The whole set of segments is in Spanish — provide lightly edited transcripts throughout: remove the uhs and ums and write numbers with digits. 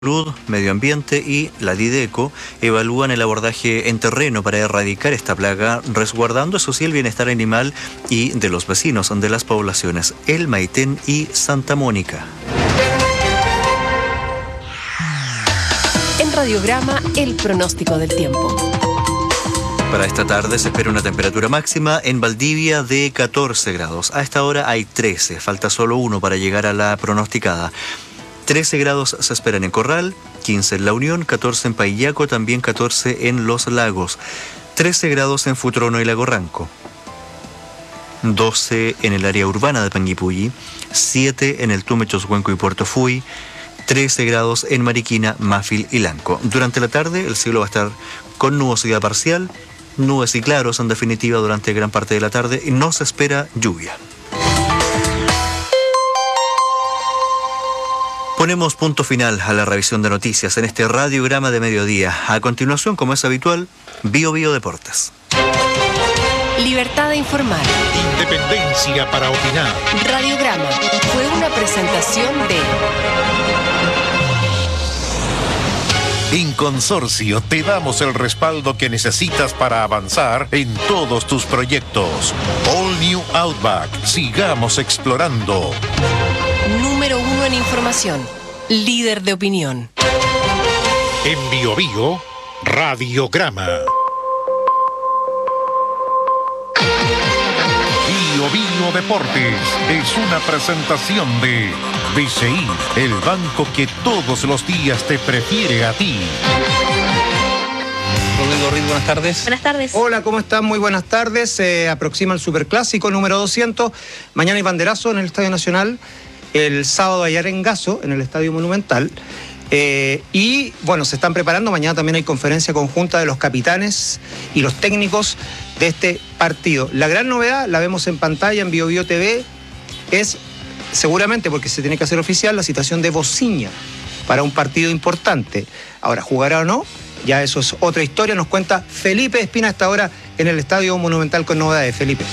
Salud, Medio Ambiente y la Dideco evalúan el abordaje en terreno para erradicar esta plaga, resguardando eso sí el bienestar animal y de los vecinos de las poblaciones El Maitén y Santa Mónica. En Radiograma, el pronóstico del tiempo. Para esta tarde se espera una temperatura máxima en Valdivia de 14 grados. A esta hora hay 13, falta solo uno para llegar a la pronosticada. 13 grados se esperan en Corral, 15 en La Unión, 14 en Paillaco, también 14 en Los Lagos, 13 grados en Futrono y Lago Ranco, 12 en el área urbana de Panguipulli, 7 en el Tume, Choshuenco y Puerto Fui, 13 grados en Mariquina, Mafil y Lanco. Durante la tarde el cielo va a estar con nubosidad parcial, nubes y claros en definitiva durante gran parte de la tarde y no se espera lluvia. Ponemos punto final a la revisión de noticias en este radiograma de mediodía. A continuación, como es habitual, Bio Deportes. Libertad de informar. Independencia para opinar. Radiograma fue una presentación de... En Consorcio te damos el respaldo que necesitas para avanzar en todos tus proyectos. All New Outback. Sigamos explorando. Número 1 en información. Líder de opinión. En Bio Radiograma. Bio Deportes es una presentación de BCI, el banco que todos los días te prefiere a ti. Rodrigo Riz, buenas tardes. Buenas tardes. Hola, ¿cómo están? Muy buenas tardes. Se aproxima el Superclásico número 200. Mañana hay banderazo en el Estadio Nacional. El sábado hay arengazo en el Estadio Monumental. Y bueno, se están preparando. Mañana también hay conferencia conjunta de los capitanes y los técnicos de este partido. La gran novedad, la vemos en pantalla en Bio TV, es seguramente, porque se tiene que hacer oficial, la citación de Bociña para un partido importante. Ahora, ¿jugará o no? Ya eso es otra historia. Nos cuenta Felipe Espina hasta ahora en el Estadio Monumental con novedades. Felipe.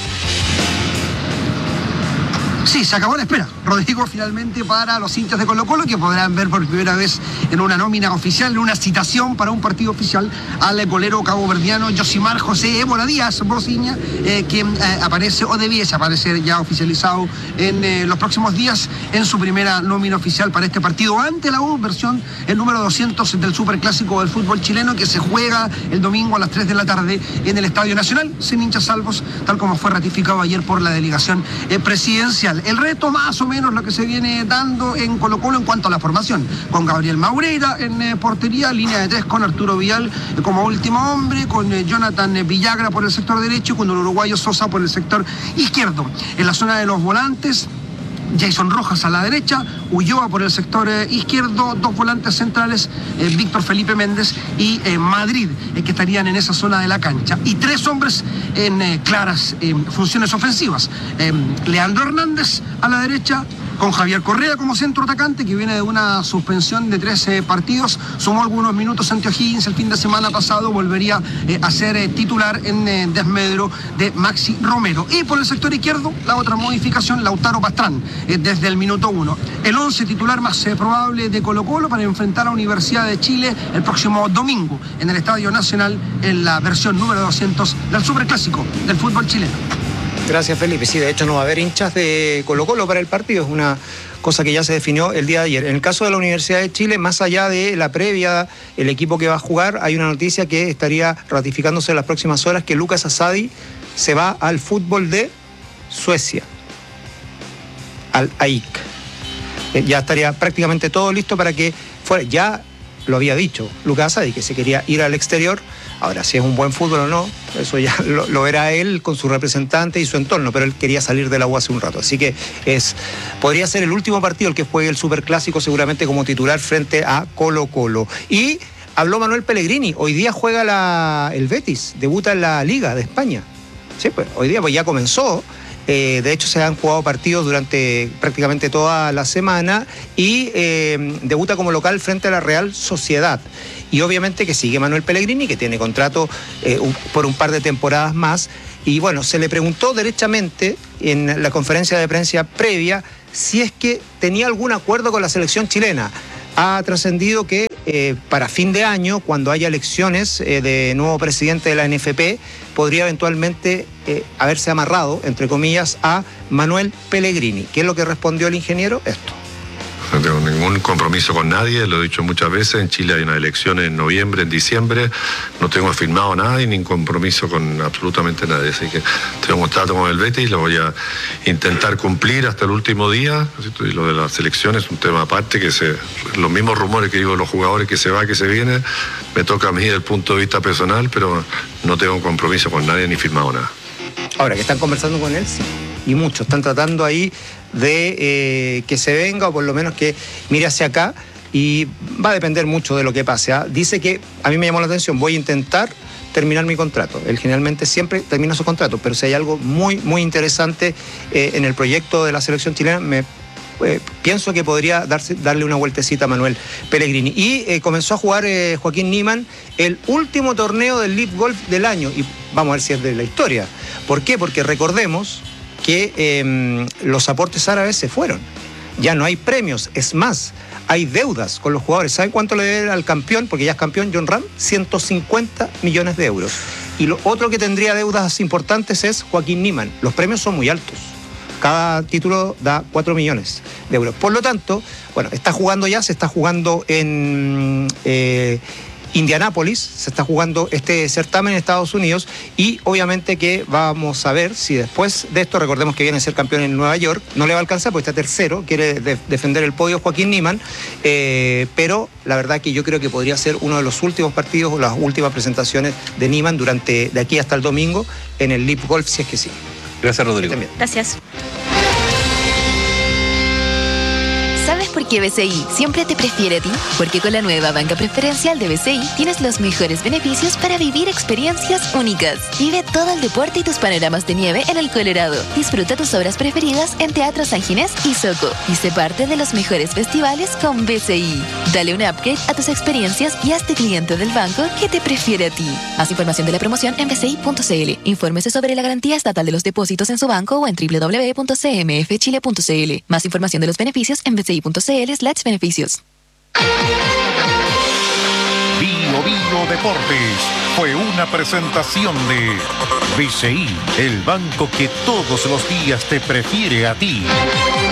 Sí, se acabó la espera, Rodrigo, finalmente para los hinchas de Colo-Colo, que podrán ver por primera vez en una nómina oficial, en una citación para un partido oficial, al golero caboverdiano Yosimar José Ébola Díaz Bociña, quien aparece o debiese aparecer ya oficializado en los próximos días en su primera nómina oficial para este partido ante la U, versión el número 200 del Superclásico del fútbol chileno, que se juega el domingo a las 3 de la tarde en el Estadio Nacional, sin hinchas salvos, tal como fue ratificado ayer por la delegación presidencial. El resto, más o menos, lo que se viene dando en Colo-Colo en cuanto a la formación, con Gabriel Maureira en portería, línea de 3 con Arturo Vidal como último hombre, con Jonathan Villagra por el sector derecho y con el uruguayo Sosa por el sector izquierdo. En la zona de los volantes, Jason Rojas a la derecha, Ulloa por el sector izquierdo, dos volantes centrales, Víctor Felipe Méndez y Madrid, que estarían en esa zona de la cancha. Y tres hombres en claras funciones ofensivas. Leandro Hernández a la derecha, con Javier Correa como centro atacante, que viene de una suspensión de 13 partidos, sumó algunos minutos ante O'Higgins el fin de semana pasado, volvería a ser titular en desmedro de Maxi Romero. Y por el sector izquierdo, la otra modificación, Lautaro Pastrán, desde el minuto 1. El 11 titular más probable de Colo-Colo para enfrentar a Universidad de Chile el próximo domingo en el Estadio Nacional en la versión número 200 del Superclásico del fútbol chileno. Gracias, Felipe. Sí, de hecho no va a haber hinchas de Colo-Colo para el partido. Es una cosa que ya se definió el día de ayer. En el caso de la Universidad de Chile, más allá de la previa, el equipo que va a jugar, hay una noticia que estaría ratificándose en las próximas horas, que Lucas Asadi se va al fútbol de Suecia, al AIK. Ya estaría prácticamente todo listo para que fuera. Ya lo había dicho Lucas Asadi, que se quería ir al exterior. Ahora, si es un buen fútbol o no, eso ya lo verá él con su representante y su entorno, pero él quería salir del agua hace un rato. Así que podría ser el último partido el que juegue el Superclásico, seguramente como titular frente a Colo-Colo. Y habló Manuel Pellegrini, hoy día juega el Betis, debuta en la Liga de España. Sí, pues hoy día pues ya comenzó. De hecho, se han jugado partidos durante prácticamente toda la semana y debuta como local frente a la Real Sociedad. Y obviamente que sigue Manuel Pellegrini, que tiene contrato por un par de temporadas más. Y bueno, se le preguntó derechamente en la conferencia de prensa previa si es que tenía algún acuerdo con la selección chilena. ha trascendido que para fin de año, cuando haya elecciones de nuevo presidente de la NFP, podría eventualmente haberse amarrado, entre comillas, a Manuel Pellegrini. ¿Qué es lo que respondió el ingeniero? Esto. No tengo ningún compromiso con nadie, lo he dicho muchas veces. En Chile hay unas elecciones en noviembre, en diciembre. No tengo firmado nada y ni compromiso con absolutamente nadie. Así que tengo un trato con el Betis y lo voy a intentar cumplir hasta el último día. Y lo de las elecciones es un tema aparte, los mismos rumores que digo de los jugadores que se va, que se viene, me toca a mí desde el punto de vista personal, pero no tengo un compromiso con nadie ni firmado nada. Ahora, que están conversando con él, sí. Y muchos están tratando ahí de que se venga, o por lo menos que mire hacia acá, y va a depender mucho de lo que pase. Dice que, a mí me llamó la atención, voy a intentar terminar mi contrato. Él generalmente siempre termina su contrato, pero si hay algo muy, muy interesante en el proyecto de la selección chilena, pienso que podría darle una vueltecita a Manuel Pellegrini. Y comenzó a jugar Joaquín Niemann el último torneo del Live Golf del año, y vamos a ver si es de la historia. ¿Por qué? Porque recordemos que los aportes árabes se fueron. Ya no hay premios, es más, hay deudas con los jugadores. ¿Saben cuánto le debe al campeón? Porque ya es campeón Jon Rahm, 150 millones de euros. Y lo otro que tendría deudas importantes es Joaquín Niemann. Los premios son muy altos. Cada título da 4 millones de euros. Por lo tanto, bueno, se está jugando en Indianápolis, se está jugando este certamen en Estados Unidos, y obviamente que vamos a ver si después de esto, recordemos que viene a ser campeón en Nueva York, no le va a alcanzar porque está tercero, quiere defender el podio Joaquín Niemann, pero la verdad que yo creo que podría ser uno de los últimos partidos o las últimas presentaciones de Niemann de aquí hasta el domingo en el Live Golf, si es que sí. Gracias, Rodrigo. Gracias. ¿Sabes por qué BCI siempre te prefiere a ti? Porque con la nueva banca preferencial de BCI tienes los mejores beneficios para vivir experiencias únicas. Vive todo el deporte y tus panoramas de nieve en el Colorado. Disfruta tus obras preferidas en Teatro San Ginés y Soco. Y sé parte de los mejores festivales con BCI. Dale un upgrade a tus experiencias y hazte cliente del banco que te prefiere a ti. Más información de la promoción en bci.cl. Infórmese sobre la garantía estatal de los depósitos en su banco o en www.cmfchile.cl. Más información de los beneficios en bci.cl/beneficios. Bio Deportes fue una presentación de BCI, el banco que todos los días te prefiere a ti.